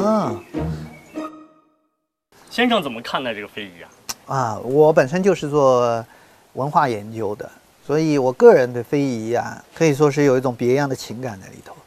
嗯， 先生怎么看待这个非遗啊？ 我本身就是做文化研究的，所以我个人对非遗可以说是有一种别样的情感在里头。